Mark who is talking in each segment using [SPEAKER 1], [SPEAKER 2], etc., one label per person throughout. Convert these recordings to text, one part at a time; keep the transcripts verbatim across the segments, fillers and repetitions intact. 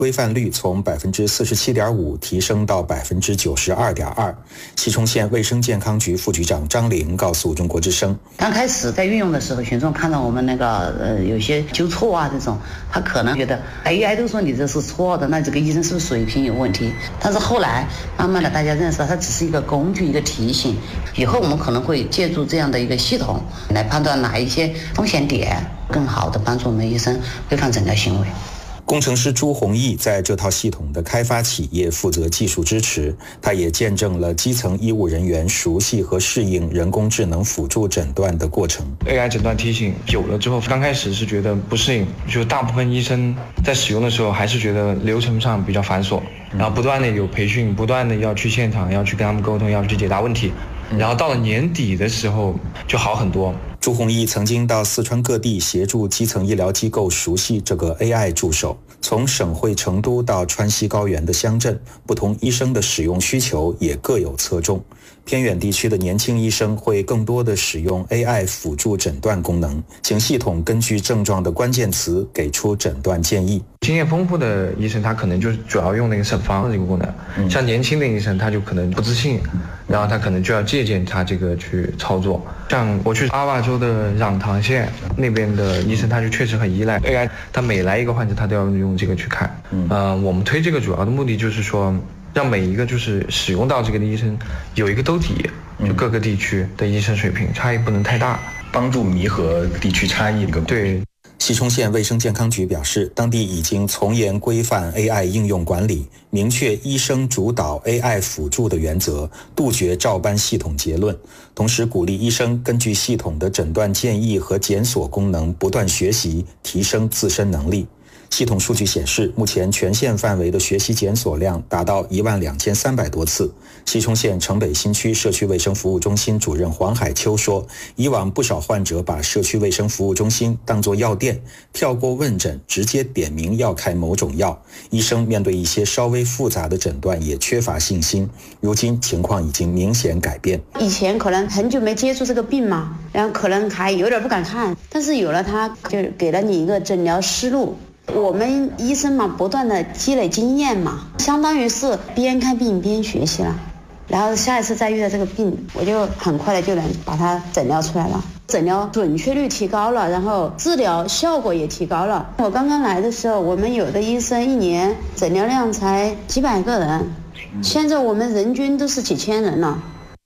[SPEAKER 1] 规范率从百分之四十七点五提升到百分之九十二点二。西充县卫生健康局副局长张玲告诉中国之声，
[SPEAKER 2] 刚开始在运用的时候，群众看到我们那个呃有些纠错啊这种，他可能觉得 A I 都说你这是错的，那这个医生是不是水平有问题？但是后来慢慢的大家认识到，它只是一个工具，一个提醒。以后我们可能会借助这样的一个系统来判断哪一些风险点，更好的帮助我们医生规范诊疗行为。
[SPEAKER 1] 工程师朱宏毅在这套系统的开发企业负责技术支持，他也见证了基层医务人员熟悉和适应人工智能辅助诊断的过程。
[SPEAKER 3] A I 诊断提醒有了之后，刚开始是觉得不适应，就大部分医生在使用的时候还是觉得流程上比较繁琐，然后不断的有培训，不断的要去现场，要去跟他们沟通，要去解答问题，然后到了年底的时候就好很多。
[SPEAKER 1] 朱宏毅曾经到四川各地协助基层医疗机构熟悉这个 A I 助手，从省会成都到川西高原的乡镇，不同医生的使用需求也各有侧重。偏远地区的年轻医生会更多的使用 A I 辅助诊断功能，请系统根据症状的关键词给出诊断建议。
[SPEAKER 3] 经验丰富的医生他可能就是主要用那个审方这个功能，嗯、像年轻的医生他就可能不自信，然后他可能就要借鉴他这个去操作。像我去阿坝州的壤塘县那边的医生，他就确实很依赖 A I， 他每来一个患者他都要用这个去看。嗯、呃，我们推这个主要的目的就是说，让每一个就是使用到这个的医生有一个兜底，就各个地区的医生水平差异不能太大，
[SPEAKER 4] 帮助弥合地区差异。
[SPEAKER 3] 对。
[SPEAKER 1] 西充县卫生健康局表示，当地已经从严规范 A I 应用管理，明确医生主导 A I 辅助的原则，杜绝照搬系统结论，同时鼓励医生根据系统的诊断建议和检索功能不断学习，提升自身能力。系统数据显示，目前全县范围的学习检索量达到一万两千三百多次。西充县城北新区社区卫生服务中心主任黄海秋说，以往不少患者把社区卫生服务中心当作药店，跳过问诊，直接点名要开某种药。医生面对一些稍微复杂的诊断也缺乏信心。如今情况已经明显改变。
[SPEAKER 2] 以前可能很久没接触这个病嘛，然后可能还有点不敢看，但是有了它，就给了你一个诊疗思路。我们医生嘛，不断的积累经验嘛，相当于是边看病边学习了。然后下一次再遇到这个病，我就很快的就能把它诊疗出来了，诊疗准确率提高了，然后治疗效果也提高了。我刚刚来的时候，我们有的医生一年诊疗量才几百个人，现在我们人均都是几千人了。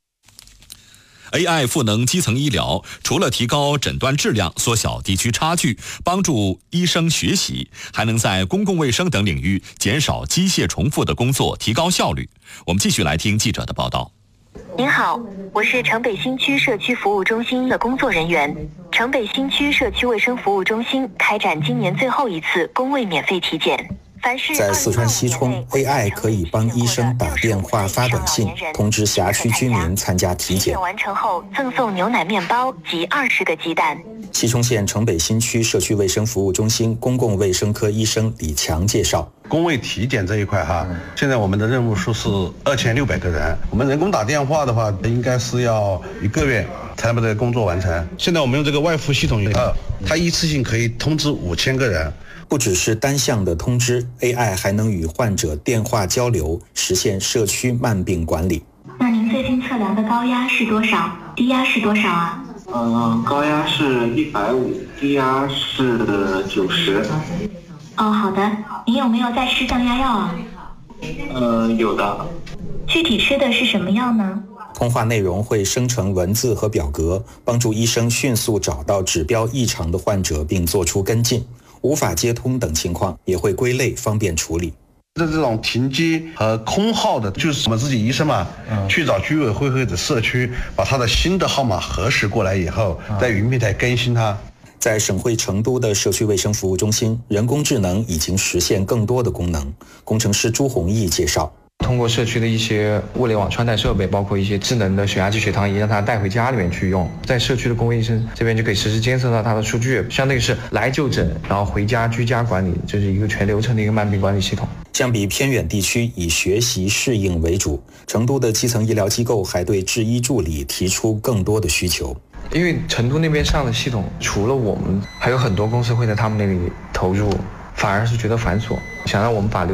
[SPEAKER 5] A I 赋能基层医疗，除了提高诊断质量、缩小地区差距、帮助医生学习，还能在公共卫生等领域减少机械重复的工作，提高效率。我们继续来听记者的报道。
[SPEAKER 6] 您好，我是城北新区社区服务中心的工作人员。城北新区社区卫生服务中心开展今年最后一次公卫免费体检。
[SPEAKER 1] 在四川西充 ，A I 可以帮医生打电话、发短信通知辖区居民参加体检。
[SPEAKER 6] 完成后赠送牛奶面包及二十个鸡蛋。
[SPEAKER 1] 西充县城北新区社区卫生服务中心公共卫生科医生李强介绍，
[SPEAKER 7] 公卫体检这一块哈，现在我们的任务数是二千六百个人，我们人工打电话的话，应该是要一个月才能把这个工作完成。现在我们用这个外服系统以后，它一次性可以通知五千个人。
[SPEAKER 1] 不只是单向的通知 ，A I 还能与患者电话交流，实现社区慢病管理。
[SPEAKER 6] 那您最近测量的高压是多少？低压是多少啊？
[SPEAKER 8] 呃，高压是一百五，低压是九十。
[SPEAKER 6] 哦，好的。您有没有在吃降压药啊？
[SPEAKER 8] 呃，有的。
[SPEAKER 6] 具体吃的是什么药呢？
[SPEAKER 1] 通话内容会生成文字和表格，帮助医生迅速找到指标异常的患者并做出跟进。无法接通等情况也会归类，方便处理。
[SPEAKER 7] 这这种停机和空号的，就是我们自己医生嘛，嗯、去找居委会或者社区，把他的新的号码核实过来以后，嗯、在云平台更新它。
[SPEAKER 1] 在省会成都的社区卫生服务中心，人工智能已经实现更多的功能。工程师朱宏毅介绍。
[SPEAKER 3] 通过社区的一些物联网穿戴设备，包括一些智能的血压计、血糖仪，让他带回家里面去用。在社区的公卫医生这边就可以实时监测到他的数据，相当于是来就诊，然后回家居家管理，这是一个全流程的一个慢病管理系统。
[SPEAKER 1] 相比偏远地区以学习适应为主，成都的基层医疗机构还对制医助理提出更多的需求。
[SPEAKER 3] 因为成都那边上的系统，除了我们，还有很多公司会在他们那里投入反而是觉得繁琐，想让我们把流